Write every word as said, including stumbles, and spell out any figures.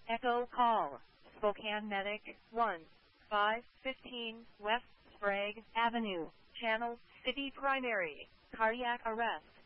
Echo call. Spokane Medic one five fifteen West Sprague Avenue. Channel City Primary. Cardiac arrest.